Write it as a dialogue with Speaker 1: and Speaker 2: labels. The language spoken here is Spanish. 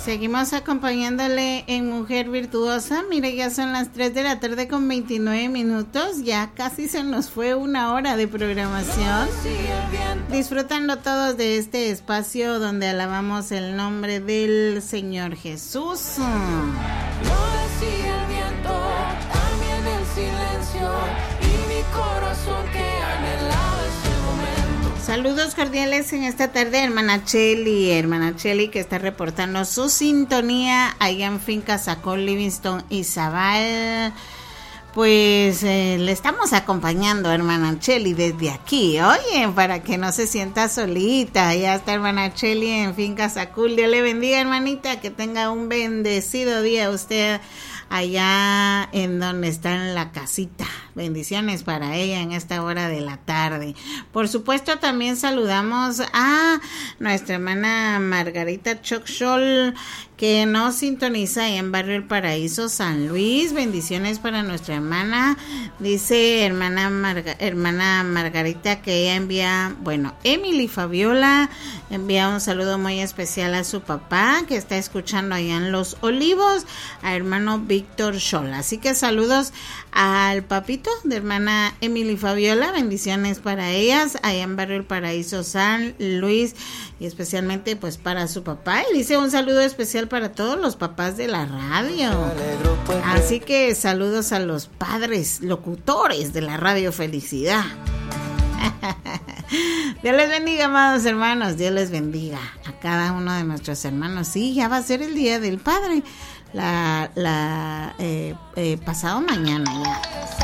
Speaker 1: Seguimos acompañándole en Mujer Virtuosa. Mire, ya son las 3 de la tarde con 29 minutos. Ya casi se nos fue una hora de programación. Disfrutando todos de este espacio donde alabamos el nombre del Señor Jesús.
Speaker 2: Lo decía el viento, también el silencio y mi corazón que anhelaba ese momento.
Speaker 1: Saludos cordiales en esta tarde, hermana Cheli que está reportando su sintonía allá en Finca Sacol, Livingston y Zabal. Pues le estamos acompañando, hermana Cheli, desde aquí, oye, para que no se sienta solita. Ya está hermana Cheli en Finca Sacul. Dios le bendiga, hermanita, que tenga un bendecido día usted allá en donde está en la casita. Bendiciones para ella en esta hora de la tarde. Por supuesto, también saludamos a nuestra hermana Margarita Choxol, que nos sintoniza en Barrio El Paraíso, San Luis. Bendiciones para nuestra hermana. Dice hermana Margarita que ella envía, Emily Fabiola envía un saludo muy especial a su papá, que está escuchando allá en Los Olivos, a hermano Víctor Scholl. Así que saludos al papito de hermana Emily Fabiola. Bendiciones para ellas allá en Barrio El Paraíso, San Luis, y especialmente pues para su papá. Y dice un saludo especial para todos los papás de la radio. Así que saludos a los padres locutores de la Radio Felicidad. Dios les bendiga, amados hermanos. Dios les bendiga a cada uno de nuestros hermanos. Sí, ya va a ser el Día del Padre, pasado mañana ya.